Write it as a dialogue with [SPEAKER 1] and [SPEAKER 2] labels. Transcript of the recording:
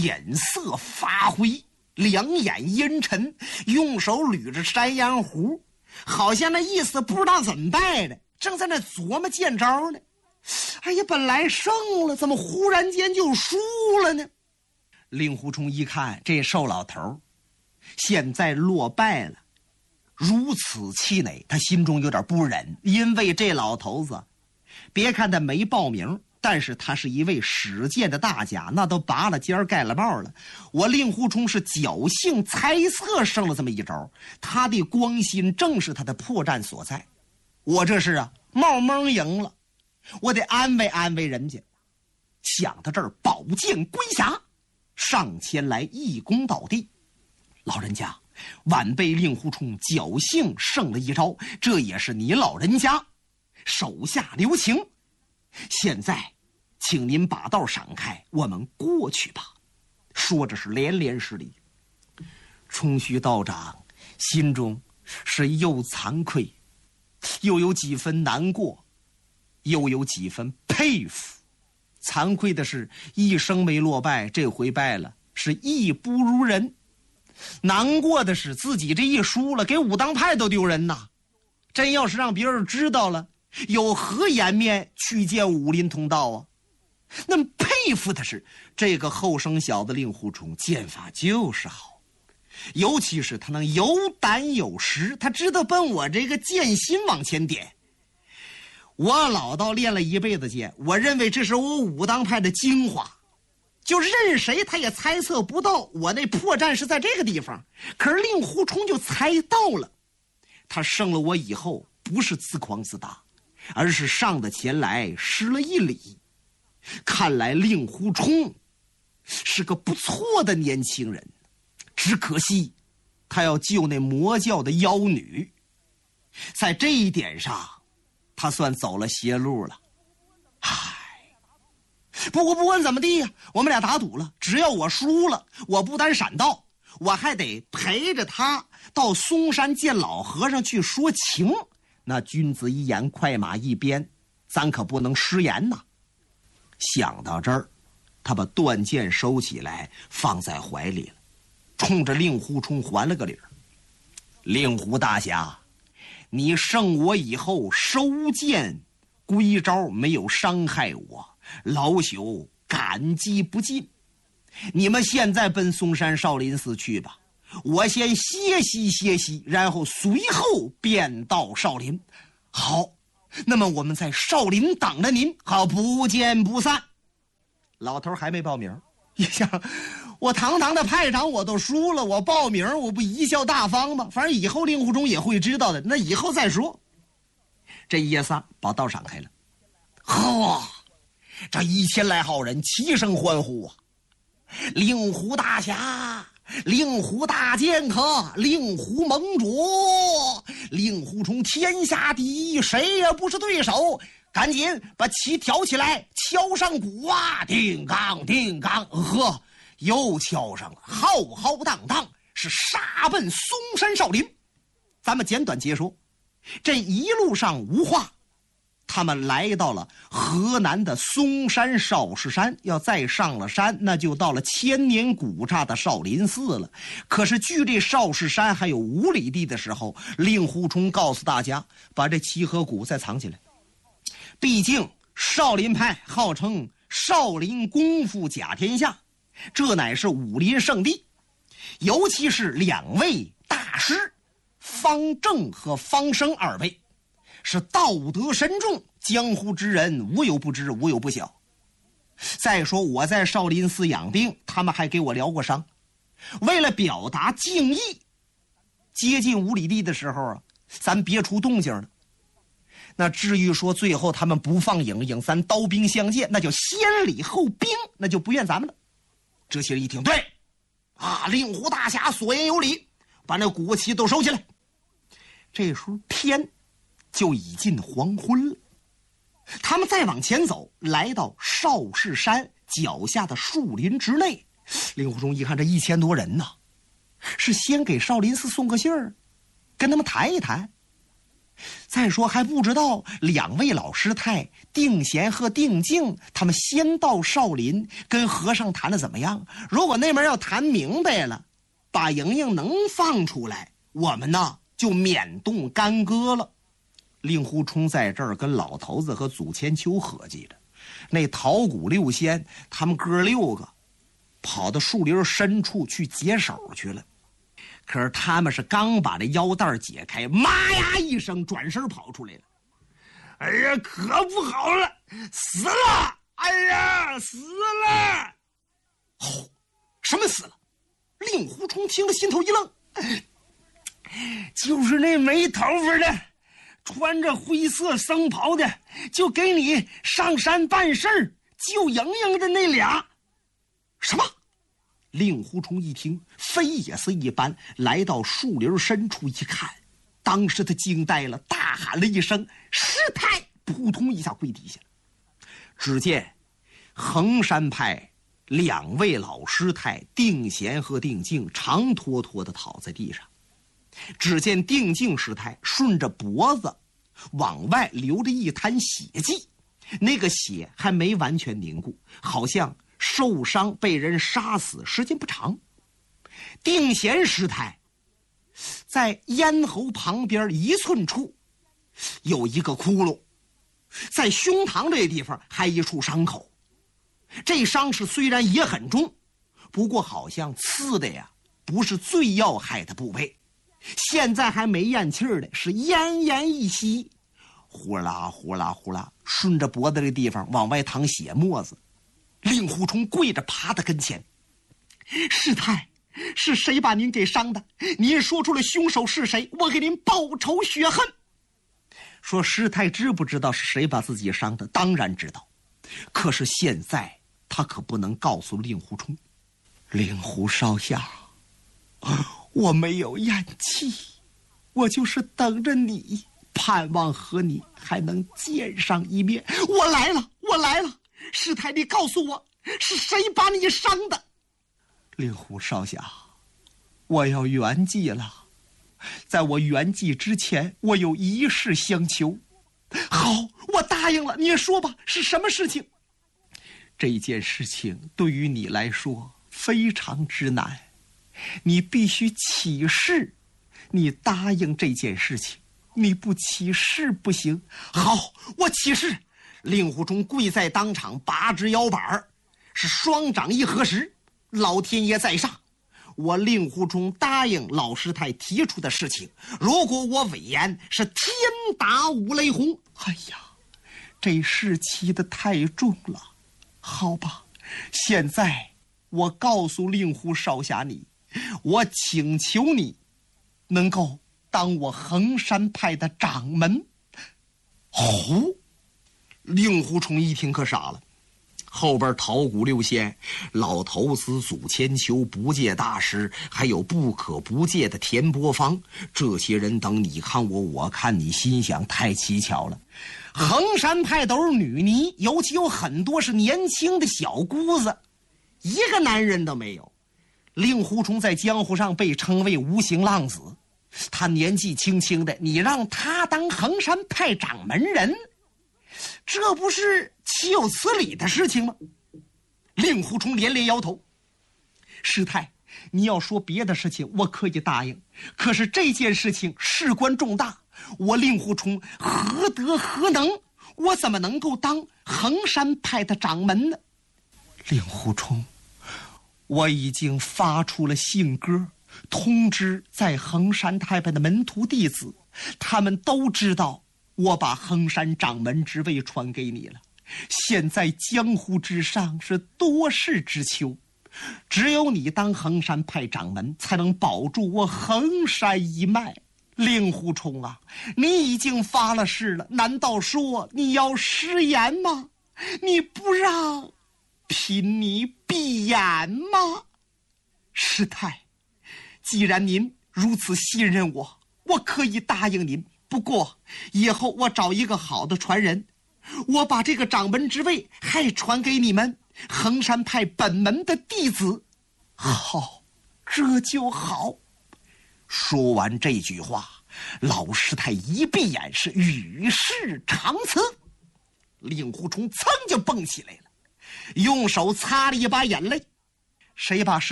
[SPEAKER 1] 脸色发灰，两眼阴沉，用手捋着山羊胡，好像那意思不知道怎么办的，正在那琢磨见招呢。哎呀，本来胜了，怎么忽然间就输了呢？令狐冲一看这瘦老头现在落败了，如此气馁，他心中有点不忍，因为这老头子别看他没报名，但是他是一位史剑的大家，那都拔了尖盖了帽了。我令狐冲是侥幸猜测胜了这么一招，他的光心正是他的破绽所在。我这是冒蒙赢了，我得安慰安慰人家。想到这儿，宝剑归匣，上前来一躬倒地。老人家，晚辈令狐冲侥幸胜了一招，这也是你老人家手下留情。现在请您把道闪开，我们过去吧。说着是连连施礼。冲虚道长心中是又惭愧，又有几分难过，又有几分佩服。惭愧的是一生没落败，这回败了，是义不如人。难过的是自己这一输了，给武当派都丢人呐。真要是让别人知道了，有何颜面去见武林同道啊？那么佩服的是这个后生小子令狐冲剑法就是好，尤其是他能有胆有识，他知道奔我这个剑心往前点。我老道练了一辈子剑，我认为这是我武当派的精华，就任谁他也猜测不到我那破绽是在这个地方。可是令狐冲就猜到了，他胜了我以后不是自狂自大，而是上得前来施了一礼。看来令狐冲是个不错的年轻人，只可惜他要救那魔教的妖女，在这一点上他算走了邪路了。不过不管怎么地呀，我们俩打赌了，只要我输了，我不单闪道，我还得陪着他到嵩山见老和尚去说情。那君子一言，快马一鞭，咱可不能失言呐。想到这儿，他把断剑收起来，放在怀里了，冲着令狐冲还了个礼儿。令狐大侠，你胜我以后收剑归招，没有伤害我，老朽感激不尽。你们现在奔嵩山少林寺去吧，我先歇息歇息，然后随后便到少林。好，那么我们在少林等着您，好，不见不散。老头还没报名，一想我堂堂的派长我都输了，我报名我不贻笑大方吗？反正以后令狐冲也会知道的，那以后再说。这一夜仨把道闪开了，呵，这1000来号人齐声欢呼啊！令狐大侠，令狐大剑客，令狐盟主，令狐冲天下第一，谁也不是对手。赶紧把旗挑起来，敲上鼓啊！叮当叮当，呵，又敲上了，浩浩荡荡，是杀奔嵩山少林。咱们简短截说，这一路上无话，他们来到了河南的嵩山少室山，要再上了山，那就到了千年古刹的少林寺了。可是距这少室山还有5里地的时候，令狐冲告诉大家，把这旗和鼓再藏起来。毕竟少林派号称少林功夫甲天下，这乃是武林圣地，尤其是2位大师方正和方生2位，是道德深重，江湖之人无有不知，无有不晓。再说我在少林寺养病，他们还给我疗过伤。为了表达敬意，接近5里地的时候咱别出动静了。那至于说最后他们不放影，咱刀兵相见，那就先礼后兵，那就不怨咱们了。这些人一听，对啊，令狐大侠所言有理，把那鼓旗都收起来。这时候天就已近黄昏了，他们再往前走，来到少室山脚下的树林之内。令狐冲一看这1000多人呐，是先给少林寺送个信儿，跟他们谈一谈。 再说还不知道两位老师太定贤和定静他们先到少林跟和尚谈的怎么样。如果那边要谈明白了，把莹莹能放出来，我们呢就免动干戈了。令狐冲在这儿跟老头子和祖千秋合计着，那桃谷六仙他们哥6个跑到树林深处去解手去了。可是他们是刚把这腰带解开，妈呀一声转身跑出来了。哎呀，可不好了，死了！哎呀，死了！吼，什么死了？令狐冲听了心头一愣，就是那没头发的，穿着灰色僧袍的，就给你上山办事儿救莹莹的那俩。什么？令狐冲一听，飞也似一般来到树林深处一看，当时他惊呆了，大喊了一声师太，扑通一下跪地下了。只见衡山派2位老师太定贤和定静长拖拖地倒在地上，只见定静师太顺着脖子往外流着一滩血迹，那个血还没完全凝固，好像受伤被人杀死时间不长。定贤师太在咽喉旁边1寸处有一个窟窿，在胸膛这地方还一处伤口。这伤势虽然也很重，不过好像刺的呀不是最要害的部位，现在还没咽气儿的，是奄奄一息，呼啦呼啦呼啦，顺着脖子这地方往外淌血沫子。令狐冲跪着爬到跟前，师太，是谁把您给伤的？您说出了凶手是谁，我给您报仇雪恨。说师太知不知道是谁把自己伤的？当然知道，可是现在他可不能告诉令狐冲。令狐少侠，我没有咽气，我就是等着你，盼望和你还能见上一面。我来了，我来了，师太，你告诉我是谁把你伤的？令狐少侠，我要圆寂了，在我圆寂之前，我有一事相求。好，我答应了，你说吧，是什么事情？这件事情对于你来说非常之难，你必须起誓，你答应这件事情，你不起誓不行。好，我起誓。令狐冲跪在当场，拔直腰板，是双掌一合十，老天爷在上，我令狐冲答应老师太提出的事情，如果我违言，是天打五雷轰。哎呀，这事起得太重了。好吧，现在我告诉令狐少侠你，我请求你能够当我衡山派的掌门。哦，令狐冲一听可傻了，后边桃谷六仙、老头子祖千秋、不戒大师，还有不可不戒的田伯芳，这些人等你看我，我看你，心想太蹊跷了。衡山派都是女尼，尤其有很多是年轻的小姑子，一个男人都没有。令狐冲在江湖上被称为无形浪子，他年纪轻轻的，你让他当衡山派掌门人，这不是岂有此理的事情吗？令狐冲连连摇头。师太，你要说别的事情我可以答应，可是这件事情事关重大，我令狐冲何德何能，我怎么能够当衡山派的掌门呢？令狐冲，我已经发出了信鸽，通知在衡山派的门徒弟子，他们都知道我把衡山掌门之位传给你了。现在江湖之上是多事之秋，只有你当衡山派掌门，才能保住我衡山一脉。令狐冲啊，你已经发了誓了，难道说你要食言吗？你不让贫你闭眼吗？师太，既然您如此信任我，我可以答应您，不过以后我找一个好的传人，我把这个掌门之位还传给你们衡山派本门的弟子。好，这就好。说完这句话， 老师太一闭眼是与世长辞。令狐冲噌就蹦起来了，用手擦了一把眼泪。谁把